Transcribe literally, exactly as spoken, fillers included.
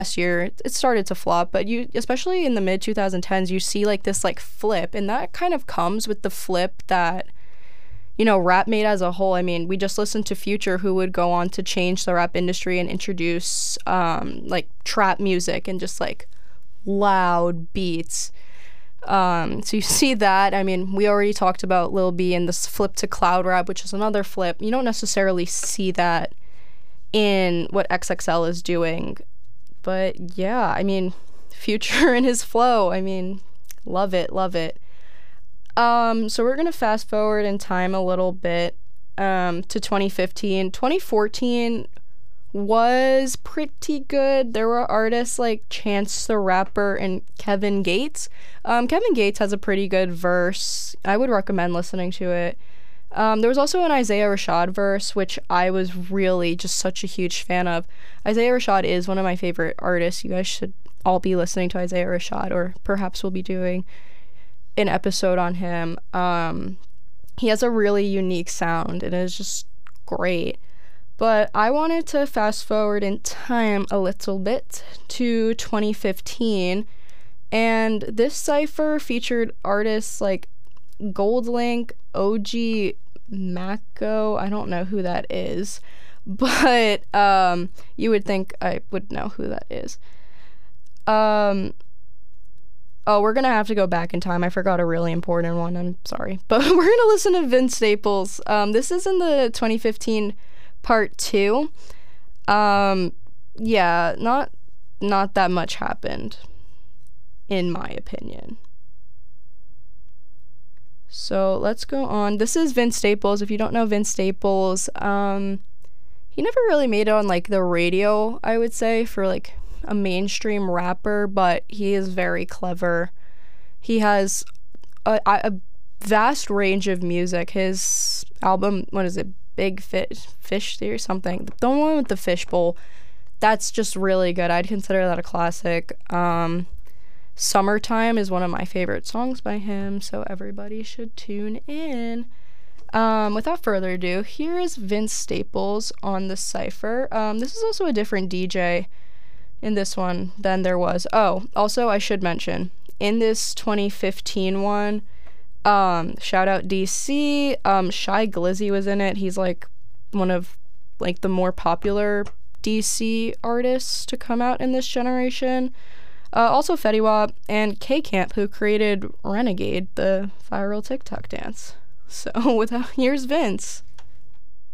last year it started to flop, but you, especially in the mid twenty tens, you see like this like flip, and that kind of comes with the flip that, you know, rap made as a whole. I mean, we just listened to Future, who would go on to change the rap industry and introduce um like trap music and just like loud beats. Um so you see that. I mean, we already talked about Lil B and this flip to cloud rap, which is another flip. You don't necessarily see that in what X X L is doing. But yeah, I mean, Future and his flow, I mean, love it, love it. Um, so we're gonna fast forward in time a little bit um, to twenty fifteen. twenty fourteen was pretty good. There were artists like Chance the Rapper and Kevin Gates. Um, Kevin Gates has a pretty good verse. I would recommend listening to it. Um, there was also an Isaiah Rashad verse, which I was really just such a huge fan of. Isaiah Rashad is one of my favorite artists. You guys should all be listening to Isaiah Rashad, or perhaps we'll be doing an episode on him. Um, he has a really unique sound, and it's just great. But I wanted to fast forward in time a little bit to twenty fifteen, and this cypher featured artists like Goldlink, O G Mako. I don't know who that is, but um, you would think I would know who that is. Um, oh, we're gonna have to go back in time. I forgot a really important one. I'm sorry, but we're gonna listen to Vince Staples. Um, this is in the twenty fifteen part two. Um, yeah, not not that much happened, in my opinion. So let's go on. This is Vince Staples. If you don't know Vince Staples, um, he never really made it on like the radio, I would say, for like a mainstream rapper, but he is very clever. He has a, a vast range of music. His album, what is it, Big Fish, Fish or something? The one with the fishbowl, that's just really good. I'd consider that a classic. Um, Summertime is one of my favorite songs by him, so everybody should tune in. Um, without further ado, here is Vince Staples on the cypher. Um, this is also a different D J in this one than there was. Oh, also I should mention, in this twenty fifteen one, um, shout out D C, um, Shy Glizzy was in it. He's like one of like the more popular D C artists to come out in this generation. Uh, also Fetty Wap and K-Camp, who created Renegade, the viral TikTok dance. So without, here's Vince.